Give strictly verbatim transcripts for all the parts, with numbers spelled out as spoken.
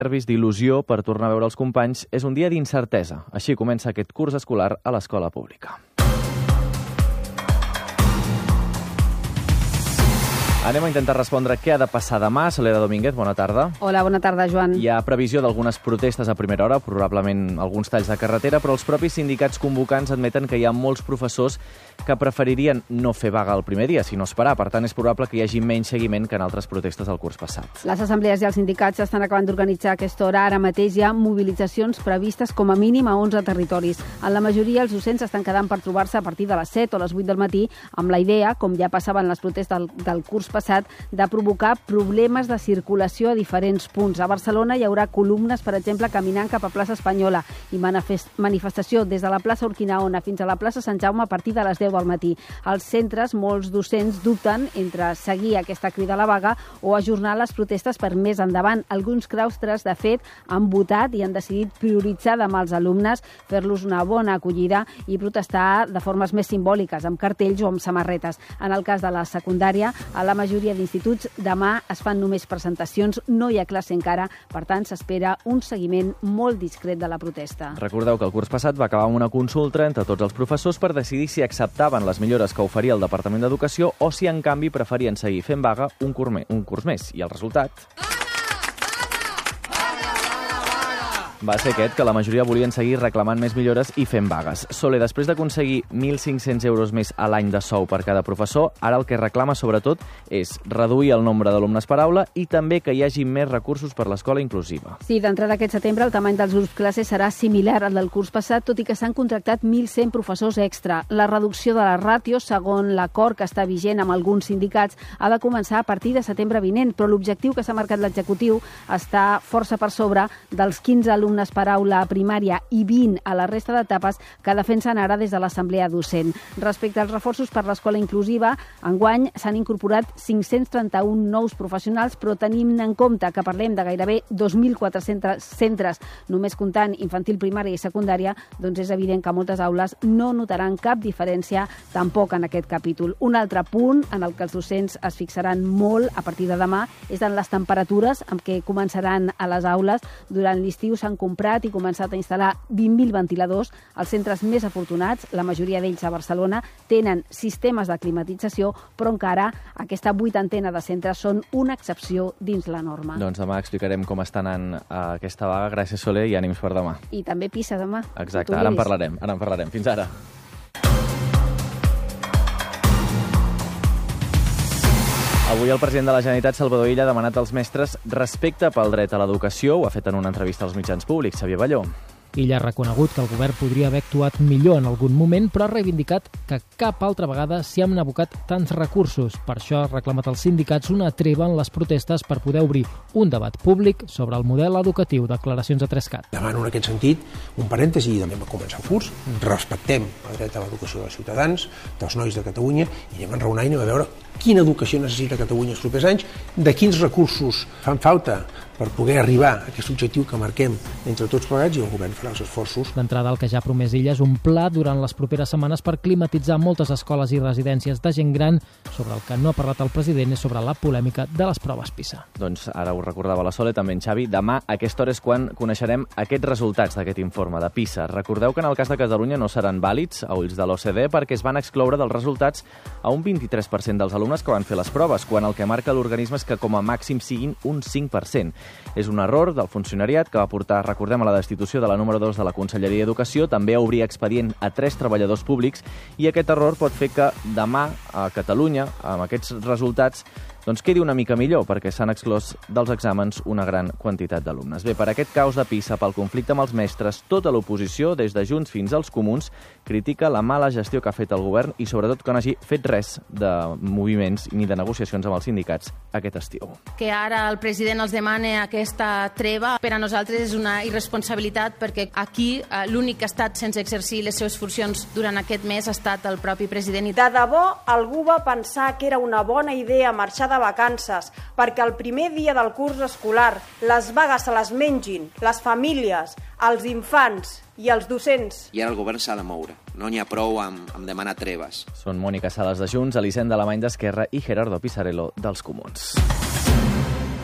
nervis, d'il·lusió per tornar a veure els companys, és un dia d'incertesa. Així comença aquest curs escolar a l'escola pública. Anem a intentar respondre què ha de passar demà. Soledad Domínguez, bona tarda. Hola, bona tarda, Joan. Hi ha previsió d'algunes protestes a primera hora, probablement alguns talls de carretera, però els propis sindicats convocants admeten que hi ha molts professors que preferirien no fer vaga el primer dia, sinó esperar. Per tant, és probable que hi hagi menys seguiment que en altres protestes del curs passat. Les assemblees i els sindicats estan acabant d'organitzar a aquesta hora. Ara mateix hi ha mobilitzacions previstes com a mínim a onze territoris. En la majoria, els docents estan quedant per trobar-se a partir de les set o les vuit del matí amb la idea, com ja passava en les protestes del, del curs passat, de provocar problemes de circulació a diferents punts. A Barcelona hi haurà columnes, per exemple, caminant cap a plaça Espanyola i manifestació des de la plaça Urquinaona fins a la plaça Sant Jaume a partir de les deu del matí. Als centres, molts docents dubten entre seguir aquesta crida a la vaga o ajornar les protestes per més endavant. Alguns claustres, de fet, han votat i han decidit prioritzar demà els alumnes, fer-los una bona acollida i protestar de formes més simbòliques, amb cartells o amb samarretes. En el cas de la secundària, a la majoria d'instituts demà es fan només presentacions, no hi ha classe encara, per tant s'espera un seguiment molt discret de la protesta. Recordeu que el curs passat va acabar amb una consulta entre tots els professors per decidir si acceptaven les millores que oferia el Departament d'Educació o si en canvi preferien seguir fent vaga un curs, me- un curs més. I el resultat va ser aquest, que la majoria volien seguir reclamant més millores i fent vagues. Sole, després d'aconseguir mil cinc-cents euros més a l'any de sou per cada professor, ara el que reclama sobretot és reduir el nombre d'alumnes per aula i també que hi hagi més recursos per l'escola inclusiva. Sí, d'entrada aquest setembre el tamany dels grups classe serà similar al del curs passat, tot i que s'han contractat mil cent professors extra. La reducció de les ràtios, segons l'acord que està vigent amb alguns sindicats, ha de començar a partir de setembre vinent, però l'objectiu que s'ha marcat l'executiu està força per sobre dels quinze alumnes per aula a primària i vint a la resta d'etapes que defensen ara des de l'Assemblea Docent. Respecte als reforços per l'escola inclusiva, enguany s'han incorporat cinc-cents trenta-un nous professionals, però tenim en compte que parlem de gairebé dos mil quatre-cents centres, només comptant infantil, primària i secundària, doncs és evident que moltes aules no notaran cap diferència tampoc en aquest capítol. Un altre punt en el que els docents es fixaran molt a partir de demà és en les temperatures amb què començaran a les aules. Durant l'estiu s'han comprat i començat a instal·lar vint mil ventiladors. Els centres més afortunats, la majoria d'ells a Barcelona, tenen sistemes de climatització, però encara aquesta vuitantena de centres són una excepció dins la norma. Doncs demà explicarem com està anant aquesta vaga. Gràcies, Soler, i ànims per demà. I també Pisa demà. Exacte, ara en parlarem, ara en parlarem. Fins ara. Avui el president de la Generalitat, Salvador Illa, ha demanat als mestres respecte pel dret a l'educació. Ho ha fet en una entrevista als mitjans públics. Xavier Balló. Illa ha reconegut que el govern podria haver actuat millor en algun moment, però ha reivindicat que cap altra vegada s'hi han abocat tants recursos. Per això ha reclamat als sindicats una treva en les protestes per poder obrir un debat públic sobre el model educatiu. Declaracions a Trescat. Demano en aquest sentit un parèntesi i també va començar el curs. Respectem el dret a l'educació dels ciutadans, dels nois de Catalunya, i anem a enraonar i anem a veure quina educació necessita Catalunya els propers anys, de quins recursos fan falta per poder arribar a aquest objectiu que marquem entre tots plegats, i el govern farà els esforços. D'entrada, el que ja ha promès Illa és un pla durant les properes setmanes per climatitzar moltes escoles i residències de gent gran. Sobre el que no ha parlat el president és sobre la polèmica de les proves PISA. Doncs ara ho recordava la Sole, també en Xavi. Demà, a aquesta hora és quan coneixerem aquests resultats d'aquest informe de PISA. Recordeu que en el cas de Catalunya no seran vàlids a ulls de l'O C D E perquè es van excloure dels resultats a un vint-i-tres per cent dels alumnes que van fer les proves, quan el que marca l'organisme és que com a màxim siguin un cinc per cent. És un error del funcionariat que va portar, recordem, a la destitució de la número dos de la Conselleria d'Educació, també a obrir expedient a tres treballadors públics, i aquest error pot fer que demà a Catalunya, amb aquests resultats, doncs quedi una mica millor, perquè s'han exclòs dels exàmens una gran quantitat d'alumnes. Bé, per aquest caos de PISA, pel conflicte amb els mestres, tota l'oposició, des de Junts fins als Comuns, critica la mala gestió que ha fet el govern i sobretot que no hagi fet res de moviments ni de negociacions amb els sindicats aquest estiu. Que ara el president els demane aquesta treva, per a nosaltres és una irresponsabilitat, perquè aquí eh, l'únic que ha estat sense exercir les seves funcions durant aquest mes ha estat el propi president. De debò, algú va pensar que era una bona idea marxar de vacances perquè el primer dia del curs escolar les vagues se les mengin les famílies, els infants i els docents. I ara el govern s'ha de moure. No n'hi ha prou amb, amb demanar treves. Són Mònica Sales de Junts, Elisenda Alemany d'Esquerra i Gerardo Pisarello dels Comuns.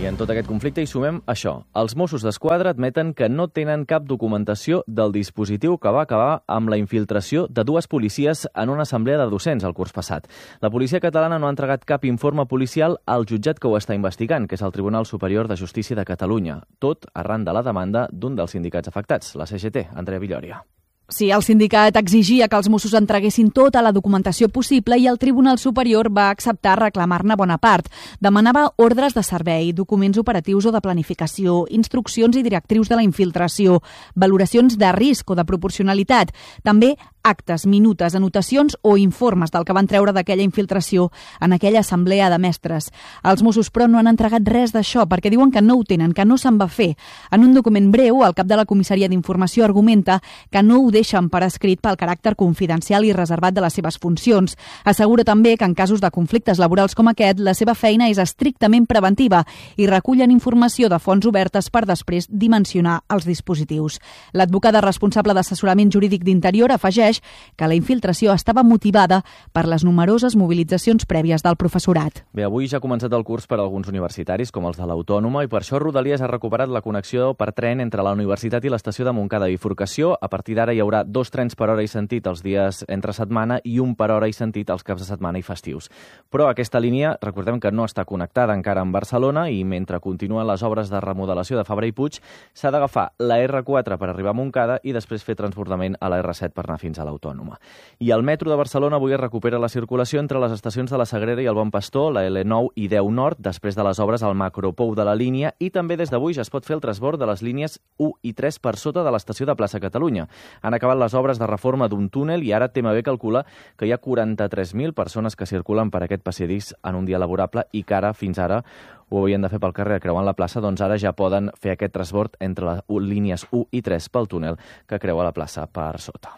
I en tot aquest conflicte hi sumem això. Els Mossos d'Esquadra admeten que no tenen cap documentació del dispositiu que va acabar amb la infiltració de dues policies en una assemblea de docents el curs passat. La policia catalana no ha entregat cap informe policial al jutjat que ho està investigant, que és el Tribunal Superior de Justícia de Catalunya. Tot arran de la demanda d'un dels sindicats afectats, la C G T, Andrea Villoria. Sí, el sindicat exigia que els Mossos entreguessin tota la documentació possible i el Tribunal Superior va acceptar reclamar-ne bona part. Demanava ordres de servei, documents operatius o de planificació, instruccions i directrius de la infiltració, valoracions de risc o de proporcionalitat, també actes, minutes, anotacions o informes del que van treure d'aquella infiltració en aquella assemblea de mestres. Els Mossos, però, no han entregat res d'això perquè diuen que no ho tenen, que no se'n va fer. En un document breu, el cap de la Comissaria d'Informació argumenta que no ho deixen per escrit pel caràcter confidencial i reservat de les seves funcions. Assegura també que en casos de conflictes laborals com aquest, la seva feina és estrictament preventiva i recullen informació de fonts obertes per després dimensionar els dispositius. L'advocada responsable d'assessorament jurídic d'Interior afegeix que la infiltració estava motivada per les numeroses mobilitzacions prèvies del professorat. Bé, avui ja ha començat el curs per a alguns universitaris, com els de l'Autònoma, i per això Rodalies ha recuperat la connexió per tren entre la universitat i l'estació de Montcada Bifurcació. A partir d'ara hi haurà dos trens per hora i sentit els dies entre setmana i un per hora i sentit els caps de setmana i festius. Però aquesta línia, recordem que no està connectada encara amb Barcelona i mentre continuen les obres de remodelació de Fabra i Puig, s'ha d'agafar la erre quatre per arribar a Montcada i després fer transbordament a la erre set per anar fins a l'Autònoma. I el metro de Barcelona avui es recupera la circulació entre les estacions de la Sagrera i el Bon Pastor, la ele nou i deu Nord, després de les obres al macropou de la línia, i també des d'avui ja es pot fer el transbord de les línies u i tres per sota de l'estació de Plaça Catalunya. Han acabat les obres de reforma d'un túnel i ara T M B calcula que hi ha quaranta-tres mil persones que circulen per aquest passadís en un dia laborable i que ara, fins ara, ho havien de fer pel carrer creuant la plaça, doncs ara ja poden fer aquest transbord entre les línies u i tres pel túnel que creua la plaça per sota.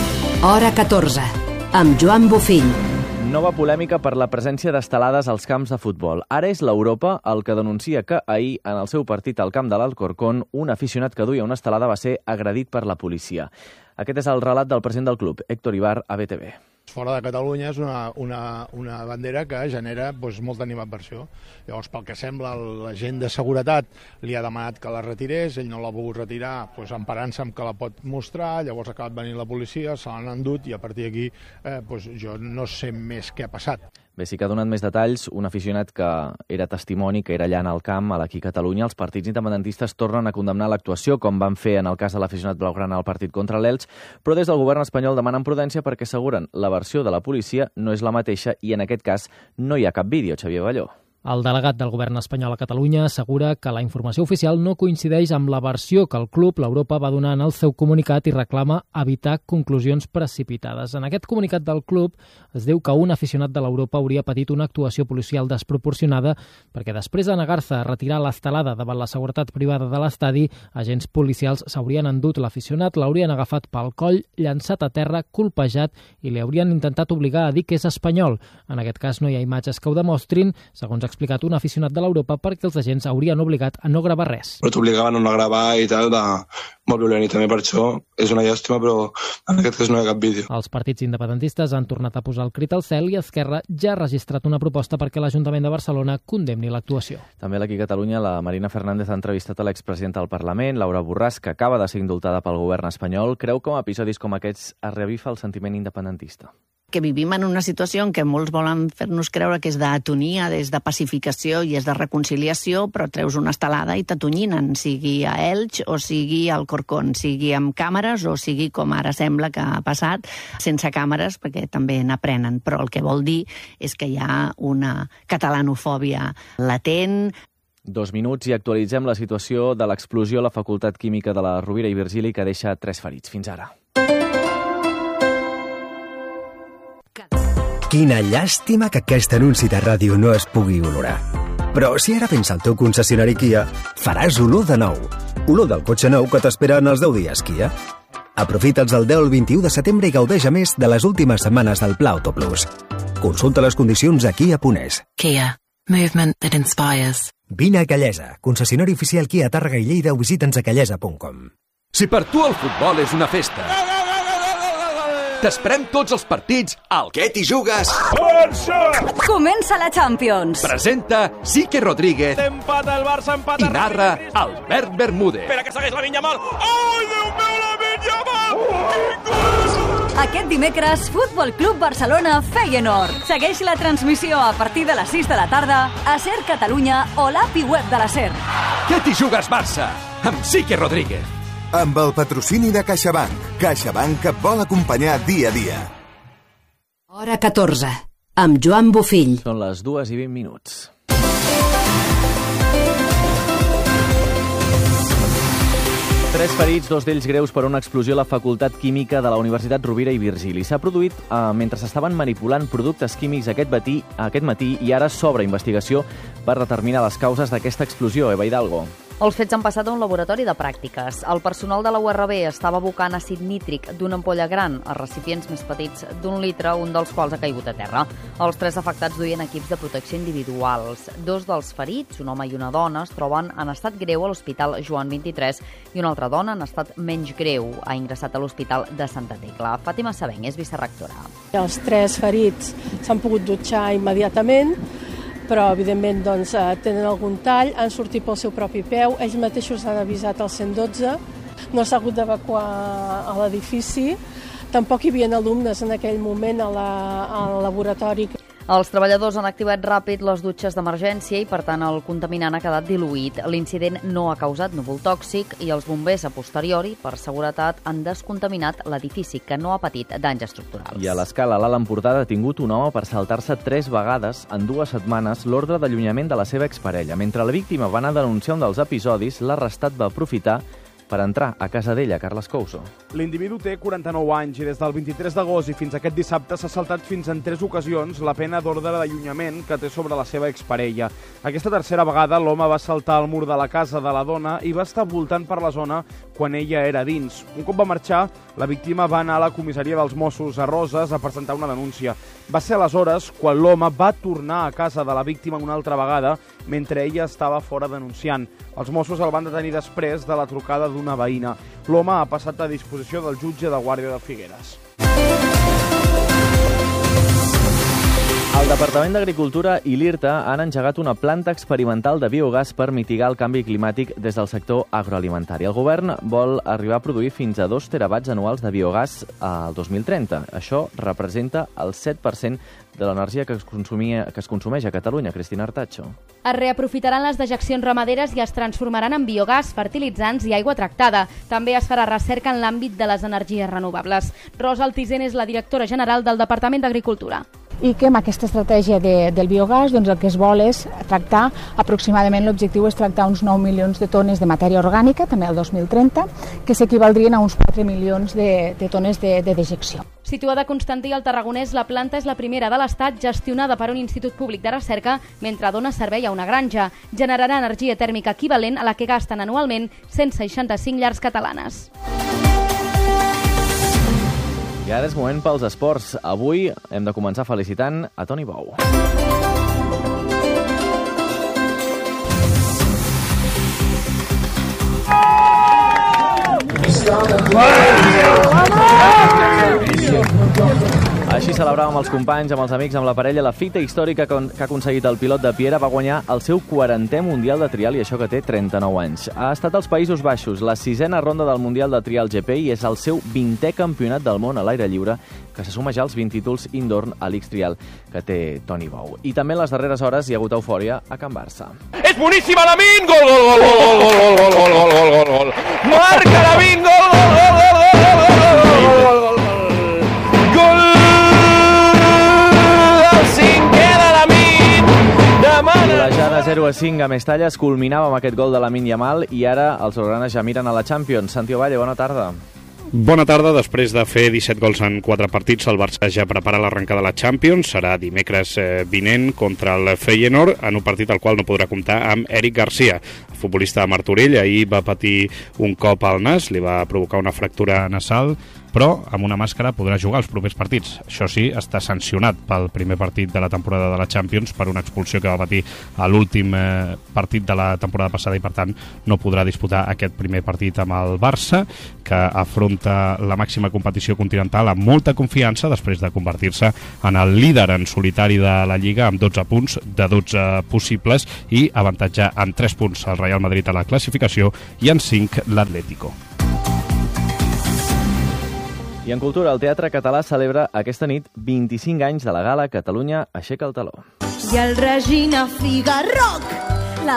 Hora catorze, amb Joan Bofill. Nova polèmica per la presència d'estelades als camps de futbol. Ara és l'Europa el que denuncia que ahir, en el seu partit al camp de l'Alcorcón, un aficionat que duia una estelada va ser agredit per la policia. Aquest és el relat del president del club, Héctor Ibar, a B T V. Fora de Catalunya és una, una, una bandera que genera doncs, molta animadversió. Llavors, pel que sembla, l'agent de seguretat li ha demanat que la retirés, ell no l'ha pogut retirar, doncs, emparant-se amb que la pot mostrar, llavors ha acabat venint la policia, se l'han endut i a partir d'aquí eh, doncs, jo no sé més què ha passat. Bé, sí que ha donat més detalls un aficionat que era testimoni, que era allà en el camp, a l'Aquí Catalunya. Els partits independentistes tornen a condemnar l'actuació, com van fer en el cas de l'aficionat blaugrana al partit contra l'Elx, però des del govern espanyol demanen prudència perquè asseguren la versió de la policia no és la mateixa i en aquest cas no hi ha cap vídeo, Xavier Balló. El delegat del govern espanyol a Catalunya assegura que la informació oficial no coincideix amb la versió que el club, l'Europa, va donar en el seu comunicat i reclama evitar conclusions precipitades. En aquest comunicat del club es diu que un aficionat de l'Europa hauria patit una actuació policial desproporcionada perquè després de negar-se a retirar l'estelada davant la seguretat privada de l'estadi, agents policials s'haurien endut l'aficionat, l'haurien agafat pel coll, llançat a terra, colpejat i li haurien intentat obligar a dir que és espanyol. En aquest cas no hi ha imatges que ho demostrin, segons ha explicat un aficionat de l'Europa, perquè els agents haurien obligat a no gravar res. Però t'obligaven a no gravar i tal, de molt violent, i també per això és una llàstima, però en aquest cas no hi ha cap vídeo. Els partits independentistes han tornat a posar el crit al cel i Esquerra ja ha registrat una proposta perquè l'Ajuntament de Barcelona condemni l'actuació. També aquí a Catalunya, la Marina Fernández ha entrevistat a l'expresidenta del Parlament, Laura Borràs, que acaba de ser indultada pel govern espanyol. Creu que amb episodis com aquests es reavifa el sentiment independentista? Que vivim en una situació en què molts volen fer-nos creure que és d'atonia, és de pacificació i és de reconciliació, però treus una estelada i t'atonyinen, sigui a Elx o sigui al Corcón, sigui amb càmeres o sigui, com ara sembla que ha passat, sense càmeres, perquè també n'aprenen. Però el que vol dir és que hi ha una catalanofòbia latent. Dos minuts i actualitzem la situació de l'explosió a la Facultat Química de la Rovira i Virgili, que deixa tres ferits. Fins ara. Quina llàstima que aquest anunci de ràdio no es pugui olorar. Però si ara vens al teu concessionari Kia, faràs olor de nou. Olor del cotxe nou que t'espera en els deu dies Kia. Aprofita'ls el deu al vint-i-u de setembre i gaudeix a més de les últimes setmanes del Pla Auto Plus. Consulta les condicions a kia punt es. Kia. Movement that inspires. Vine a Callesa, concessionari oficial Kia Tàrrega i Lleida, o visita'ns a callesa punt com. Si per tu el futbol és una festa, T'esperem tots els partits al Què t'hi jugues? Comença la Champions. Presenta Sique Rodríguez. Empata el Barça, empata... I narra Albert Bermúdez. Espera que segueix la Vinyamol. Ai, Déu meu, la Vinyamol! Quin gol! Aquest dimecres, Futbol Club Barcelona Feyenoord. Segueix la transmissió a partir de les sis de la tarda a SER Catalunya o l'A P I web de la SER. Què t'hi jugues, Barça? Amb Sique Rodríguez. Amb el patrocini de CaixaBank. CaixaBank et vol acompanyar dia a dia. Hora catorze, amb Joan Bofill. Són les dues i vint minuts. Tres ferits, dos d'ells greus per una explosió a la Facultat Química de la Universitat Rovira i Virgili. S'ha produït eh, mentre s'estaven manipulant productes químics aquest matí, aquest matí i ara s'obre investigació per determinar les causes d'aquesta explosió. Eva Hidalgo. Els fets han passat a un laboratori de pràctiques. El personal de la U R B estava abocant àcid nítric d'una ampolla gran a recipients més petits d'un litre, un dels quals ha caigut a terra. Els tres afectats duien equips de protecció individuals. Dos dels ferits, un home i una dona, es troben en estat greu a l'Hospital Joan vint-i-tres i una altra dona en estat menys greu. Ha ingressat a l'Hospital de Santa Tecla. Fàtima Sabeng és vicerectora. Els tres ferits s'han pogut dutxar immediatament, però evidentment doncs, tenen algun tall, han sortit pel seu propi peu, ells mateixos han avisat al cent dotze, no s'ha hagut d'evacuar a l'edifici, tampoc hi havia alumnes en aquell moment a la, al laboratori. Els treballadors han activat ràpid les dutxes d'emergència i, per tant, el contaminant ha quedat diluït. L'incident no ha causat núvol tòxic i els bombers, a posteriori, per seguretat, han descontaminat l'edifici, que no ha patit danys estructurals. I a l'Escala, l'Alt Empordà ha detingut un home per saltar-se tres vegades en dues setmanes l'ordre d'allunyament de la seva exparella. Mentre la víctima va anar a denunciar un dels episodis, l'arrestat va aprofitar per entrar a casa d'ella, Carles Couso. L'individu té quaranta-nou anys i des del vint-i-tres d'agost i fins aquest dissabte s'ha saltat fins en tres ocasions la pena d'ordre d'allunyament que té sobre la seva exparella. Aquesta tercera vegada l'home va saltar al mur de la casa de la dona i va estar voltant per la zona quan ella era dins. Un cop va marxar, la víctima va anar a la comissaria dels Mossos a Roses a presentar una denúncia. Va ser aleshores quan l'home va tornar a casa de la víctima una altra vegada mentre ella estava fora denunciant. Els Mossos el van detenir després de la trucada d'una veïna. L'home ha passat a disposició del jutge de Guàrdia de Figueres. El Departament d'Agricultura i l'IRTA han engegat una planta experimental de biogàs per mitigar el canvi climàtic des del sector agroalimentari. El govern vol arribar a produir fins a dos terawatts anuals de biogàs al dos mil trenta. Això representa el set per cent de l'energia que es consumia, que es consumeix a Catalunya. Cristina Artacho. Es reaprofitaran les dejeccions ramaderes i es transformaran en biogàs, fertilitzants i aigua tractada. També es farà recerca en l'àmbit de les energies renovables. Rosa Altisent és la directora general del Departament d'Agricultura. I que amb aquesta estratègia de, del biogàs doncs el que es vol és tractar, aproximadament l'objectiu és tractar uns nou milions de tones de matèria orgànica, també el dos mil trenta, que s'equivaldrien a uns quatre milions de, de tones de, de dejecció. Situada a Constantí, al Tarragonès, la planta és la primera de l'Estat gestionada per un institut públic de recerca mentre dona servei a una granja. Generarà energia tèrmica equivalent a la que gasten anualment cent seixanta-cinc llars catalanes. I ara és moment pels esports. Avui hem de començar felicitant a Toni Bou. Així celebràvem els companys, amb els amics, amb la parella, la fita històrica que ha aconseguit el pilot de Piera. Va guanyar el seu quarantè Mundial de Trial i això que té trenta-nou anys. Ha estat als Països Baixos, la sisena ronda del Mundial de Trial G P i és el seu vintè campionat del món a l'aire lliure, que se suma ja als vint títols indoor a l'X-Trial que té Toni Bou. I també en les darreres hores hi ha hagut eufòria a Can Barça. És boníssima Lamin! Gol, gol, gol, gol, gol, gol, gol, gol, gol, gol, gol, gol! Marca Lamin! Gol, gol, gol, gol, gol, gol, gol, gol, gol, gol! La jada zero a cinc a Mestalla es culminava amb aquest gol de Lamine Yamal i ara els blaugranes ja miren a la Champions. Santi Ovalle, bona tarda. Bona tarda. Després de fer disset gols en quatre partits, el Barça ja prepara l'arrencada de la Champions. Serà dimecres vinent contra el Feyenoord, en un partit al qual no podrà comptar amb Eric Garcia, futbolista de Martorell. Ahir va patir un cop al nas, li va provocar una fractura nasal però amb una màscara podrà jugar els propers partits. Això sí, està sancionat pel primer partit de la temporada de la Champions per una expulsió que va patir a l'últim eh, partit de la temporada passada i, per tant, no podrà disputar aquest primer partit amb el Barça, que afronta la màxima competició continental amb molta confiança després de convertir-se en el líder en solitari de la Lliga amb dotze punts de dotze possibles i avantatjar en tres punts el Real Madrid a la classificació i en cinc l'Atlético. I en cultura, el Teatre Català celebra aquesta nit vint-i-cinc anys de la gala Catalunya aixeca el taló. I el Regina Figarroc